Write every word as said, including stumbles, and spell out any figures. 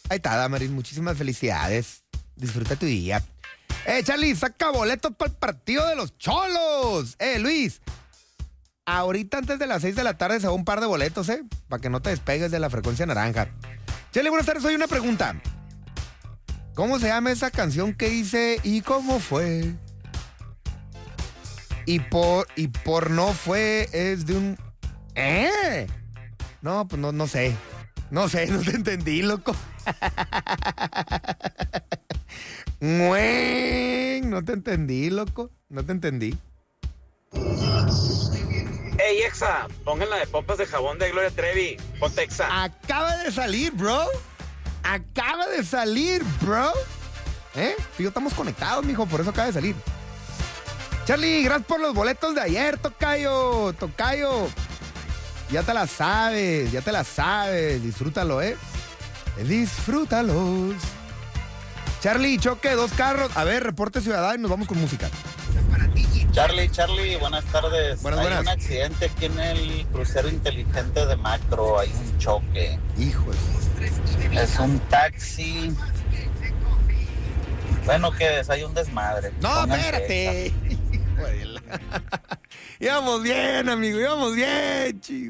Ahí está, Damaris, muchísimas felicidades. Disfruta tu día. Eh, Charlie, saca boletos para el partido de los Cholos. Eh, Luis, ahorita antes de las seis de la tarde se va un par de boletos, ¿eh? Para que no te despegues de la frecuencia naranja. Charlie, buenas tardes, hoy una pregunta. ¿Cómo se llama esa canción que hice y cómo fue? Y por, y por no fue es de un... ¿Eh? No, pues no, no sé. No sé, no te entendí, loco. Muen, no te entendí, loco. No te entendí. Ey, Exa, pongan la de pompas de jabón de Gloria Trevi. Ponte Exa. Acaba de salir, bro. Acaba de salir, bro. ¿Eh? Tú y yo estamos conectados, mijo, por eso acaba de salir. Charlie, gracias por los boletos de ayer, tocayo, tocayo. Ya te la sabes, ya te la sabes. Disfrútalo, ¿eh? Disfrútalos. Charlie, choque, dos carros. A ver, reporte ciudadano y nos vamos con música. Charlie, Charlie, buenas tardes. Buenas, Hay buenas. un accidente aquí en el crucero inteligente de Macro. Hay un choque. Híjole. Es un taxi. Bueno, que es, hay un desmadre. No, Pónganse espérate. Exa. Íbamos bien, amigo, íbamos bien, chico.